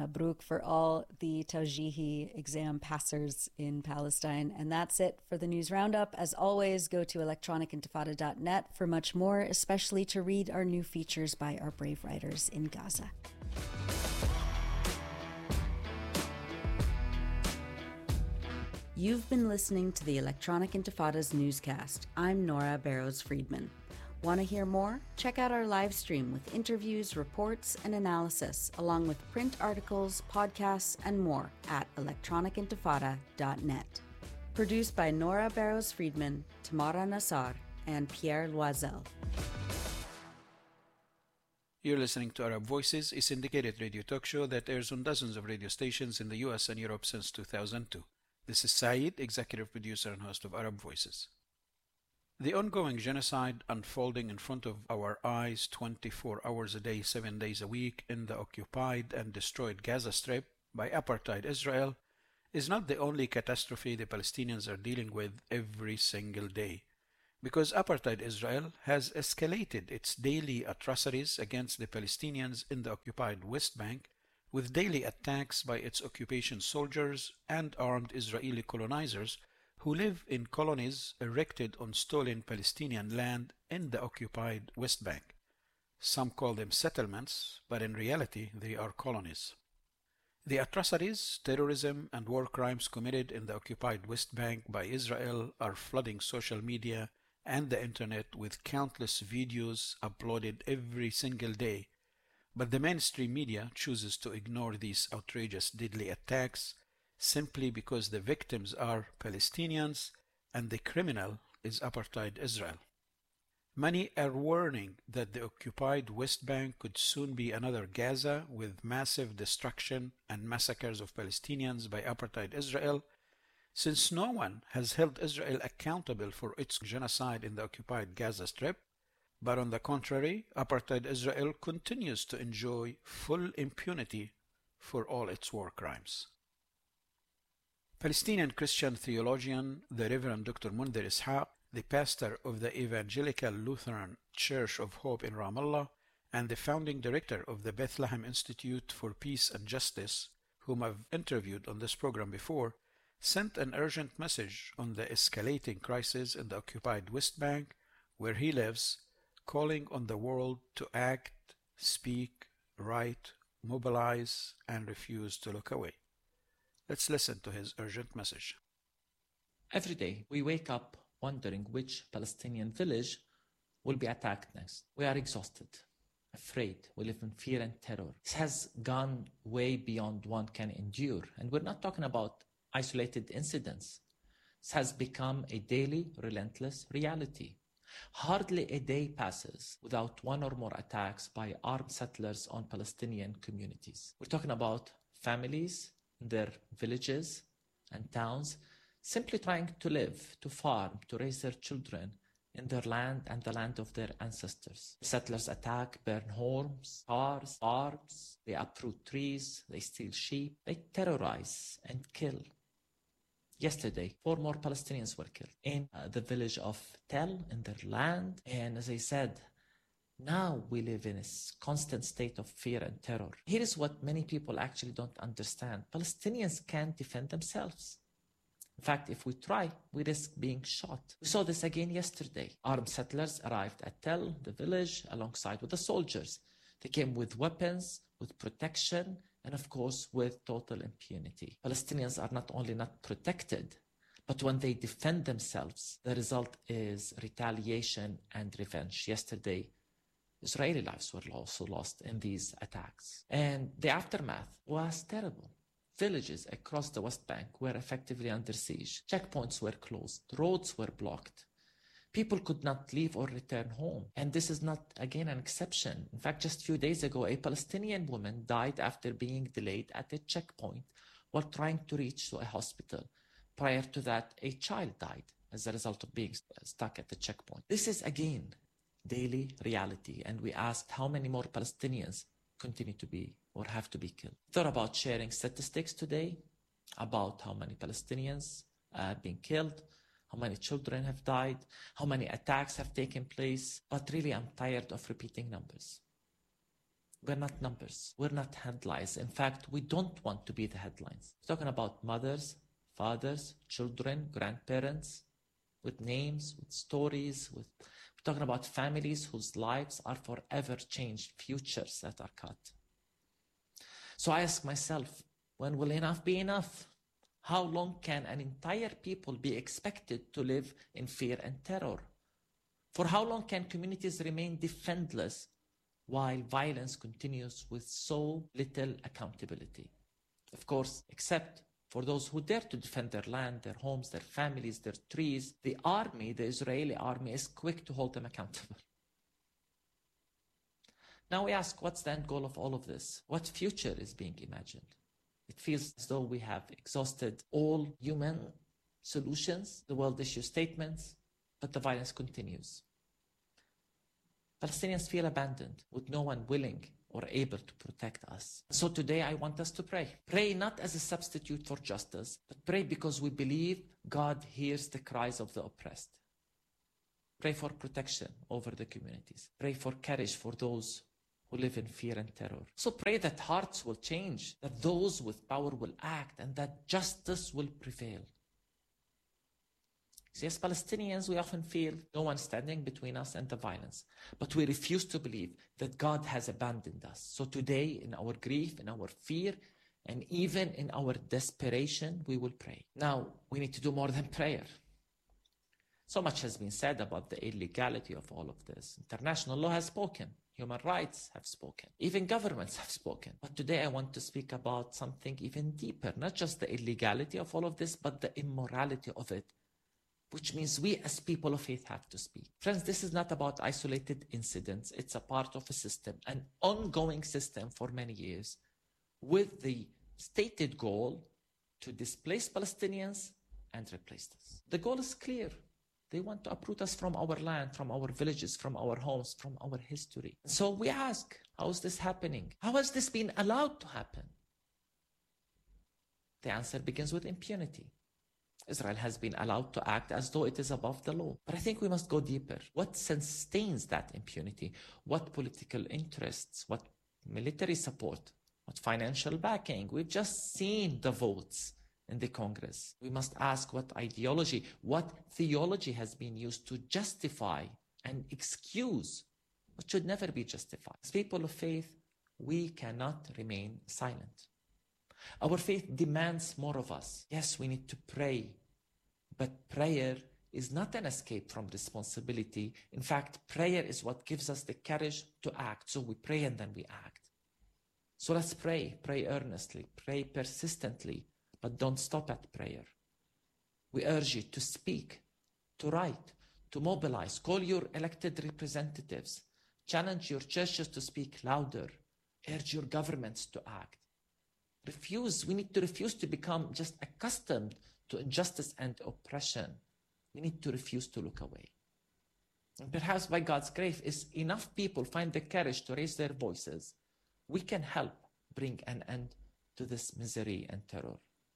Mabruk for all the Tawjihi exam passers in Palestine. And that's it for the news roundup. As always, go to electronicintifada.net for much more, especially to read our new features by our brave writers in Gaza. You've been listening to the Electronic Intifada's newscast. I'm Nora Barrows-Friedman. Want to hear more? Check out our live stream with interviews, reports, and analysis, along with print articles, podcasts, and more at electronicintifada.net. Produced by Nora Barrows-Friedman, Tamara Nassar, and Pierre Loisel. You're listening to Arab Voices, a syndicated radio talk show that airs on dozens of radio stations in the US and Europe since 2002. This is Saeed, executive producer and host of Arab Voices. The ongoing genocide unfolding in front of our eyes 24 hours a day, 7 days a week in the occupied and destroyed Gaza Strip by apartheid Israel is not the only catastrophe the Palestinians are dealing with every single day, because apartheid Israel has escalated its daily atrocities against the Palestinians in the occupied West Bank with daily attacks by its occupation soldiers and armed Israeli colonizers who live in colonies erected on stolen Palestinian land in the occupied West Bank. Some call them settlements, but in reality they are colonies. The atrocities, terrorism, and war crimes committed in the occupied West Bank by Israel are flooding social media and the internet with countless videos uploaded every single day. But the mainstream media chooses to ignore these outrageous, deadly attacks simply because the victims are Palestinians and the criminal is apartheid Israel. Many are warning that the occupied West Bank could soon be another Gaza with massive destruction and massacres of Palestinians by apartheid Israel, since no one has held Israel accountable for its genocide in the occupied Gaza Strip. But on the contrary, apartheid Israel continues to enjoy full impunity for all its war crimes. Palestinian Christian theologian, the Reverend Dr. Mundhir Ishaq, the pastor of the Evangelical Lutheran Church of Hope in Ramallah, and the founding director of the Bethlehem Institute for Peace and Justice, whom I've interviewed on this program before, sent an urgent message on the escalating crisis in the occupied West Bank, where he lives, calling on the world to act, speak, write, mobilize, and refuse to look away. Let's listen to his urgent message. Every day we wake up wondering which Palestinian village will be attacked next. We are exhausted, afraid. We live in fear and terror. This has gone way beyond one can endure. And we're not talking about isolated incidents. This has become a daily, relentless reality. Hardly a day passes without one or more attacks by armed settlers on Palestinian communities. We're talking about families in their villages and towns simply trying to live, to farm, to raise their children in their land and the land of their ancestors. Settlers attack, burn homes, cars, farms, they uproot trees, they steal sheep, they terrorize and kill. Yesterday, 4 more Palestinians were killed in the village of Tel, in their land. And as I said, now we live in a constant state of fear and terror. Here is what many people actually don't understand. Palestinians can't defend themselves. In fact, if we try, we risk being shot. We saw this again yesterday. Armed settlers arrived at Tel, the village, alongside with the soldiers. They came with weapons, with protection, and of course with total impunity. Palestinians are not only not protected, but when they defend themselves, the result is retaliation and revenge. Yesterday, Israeli lives were also lost in these attacks. And the aftermath was terrible. Villages across the West Bank were effectively under siege. Checkpoints were closed. Roads were blocked. People could not leave or return home. And this is not, again, an exception. In fact, just a few days ago, a Palestinian woman died after being delayed at a checkpoint while trying to reach to a hospital. Prior to that, a child died as a result of being stuck at the checkpoint. This is, again, daily reality. And we asked how many more Palestinians continue to be or have to be killed. Thought about sharing statistics today about how many Palestinians have been killed, how many children have died, how many attacks have taken place. But really, I'm tired of repeating numbers. We're not numbers. We're not headlines. In fact, we don't want to be the headlines. We're talking about mothers, fathers, children, grandparents, with names, with stories. We're talking about families whose lives are forever changed, futures that are cut. So I ask myself, when will enough be enough? How long can an entire people be expected to live in fear and terror? For how long can communities remain defenseless while violence continues with so little accountability? Of course, except for those who dare to defend their land, their homes, their families, their trees. The army, the Israeli army, is quick to hold them accountable. Now we ask, what's the end goal of all of this? What future is being imagined? It feels as though we have exhausted all human solutions. The world issues statements, but the violence continues. Palestinians feel abandoned, with no one willing or able to protect us. So today I want us to pray. Pray not as a substitute for justice, but pray because we believe God hears the cries of the oppressed. Pray for protection over the communities. Pray for courage for those who live in fear and terror. So pray that hearts will change, that those with power will act, and that justice will prevail. See, as Palestinians, we often feel no one standing between us and the violence, but we refuse to believe that God has abandoned us. So today, in our grief, in our fear, and even in our desperation, we will pray. Now, we need to do more than prayer. So much has been said about the illegality of all of this. International law has spoken. Human rights have spoken. Even governments have spoken. But today I want to speak about something even deeper, not just the illegality of all of this, but the immorality of it, which means we as people of faith have to speak. Friends, this is not about isolated incidents. It's a part of a system, an ongoing system for many years, with the stated goal to displace Palestinians and replace us. The goal is clear. They want to uproot us from our land, from our villages, from our homes, from our history. So we ask, how is this happening? How has this been allowed to happen? The answer begins with impunity. Israel has been allowed to act as though it is above the law. But I think we must go deeper. What sustains that impunity? What political interests? What military support? What financial backing? We've just seen the votes in the Congress. We must ask what ideology, what theology has been used to justify and excuse what should never be justified. As people of faith, we cannot remain silent. Our faith demands more of us. Yes, we need to pray, but prayer is not an escape from responsibility. In fact, prayer is what gives us the courage to act. So we pray and then we act. So let's pray earnestly, pray persistently, but don't stop at prayer. We urge you to speak, to write, to mobilize, call your elected representatives, challenge your churches to speak louder, urge your governments to act. We need to refuse to become just accustomed to injustice and oppression. We need to refuse to look away. And perhaps by God's grace, if enough people find the courage to raise their voices, we can help bring an end to this misery and terror.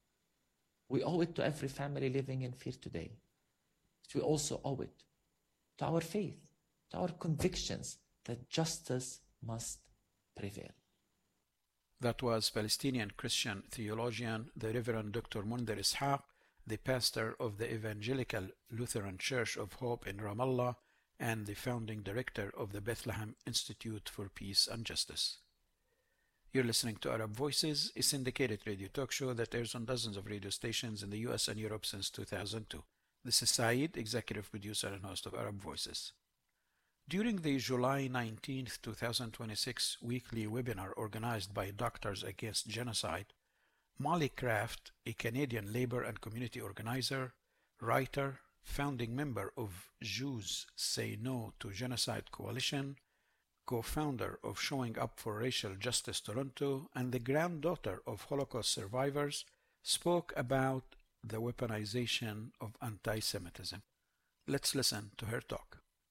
We owe it to every family living in fear today. But we also owe it to our faith, to our convictions that justice must prevail. That was Palestinian Christian theologian, the Reverend Dr. Munder Ishaq, the pastor of the Evangelical Lutheran Church of Hope in Ramallah and the founding director of the Bethlehem Institute for Peace and Justice. You're listening to Arab Voices, a syndicated radio talk show that airs on dozens of radio stations in the US and Europe since 2002. This is Saeed, executive producer and host of Arab Voices. During the July 19, 2026 weekly webinar organized by Doctors Against Genocide, Molly Craft, a Canadian labor and community organizer, writer, founding member of Jews Say No to Genocide Coalition, co-founder of Showing Up for Racial Justice Toronto, and the granddaughter of Holocaust survivors, spoke about the weaponization of anti-Semitism. Let's listen to her talk.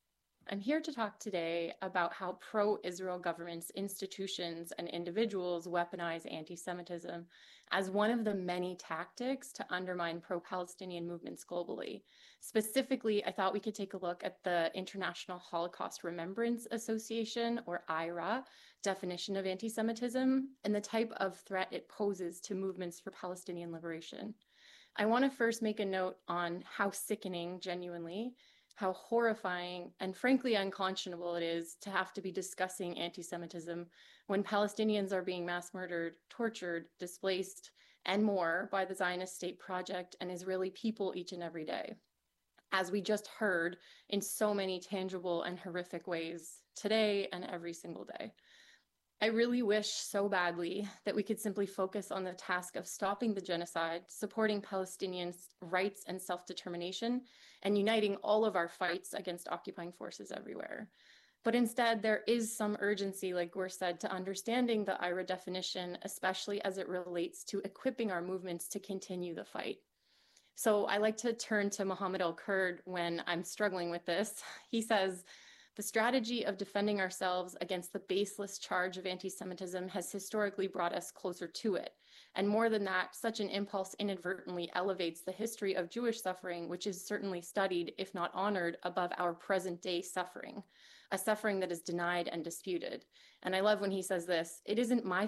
I'm here to talk today about how pro-Israel governments, institutions, and individuals weaponize anti-Semitism as one of the many tactics to undermine pro-Palestinian movements globally. Specifically, I thought we could take a look at the International Holocaust Remembrance Association, or IHRA, definition of anti-Semitism and the type of threat it poses to movements for Palestinian liberation. I want to first make a note on how sickening, genuinely, how horrifying and frankly unconscionable it is to have to be discussing anti-Semitism when Palestinians are being mass murdered, tortured, displaced, and more by the Zionist state project and Israeli people each and every day, as we just heard in so many tangible and horrific ways today and every single day. I really wish so badly that we could simply focus on the task of stopping the genocide, supporting Palestinians' rights and self-determination, and uniting all of our fights against occupying forces everywhere. But instead, there is some urgency, like Gur said, to understanding the IHRA definition, especially as it relates to equipping our movements to continue the fight. So I like to turn to Mohammed El-Kurd when I'm struggling with this. He says, "The strategy of defending ourselves against the baseless charge of anti-Semitism has historically brought us closer to it. And more than that, such an impulse inadvertently elevates the history of Jewish suffering, which is certainly studied, if not honored, above our present-day suffering, a suffering that is denied and disputed." And I love when he says this, "It isn't my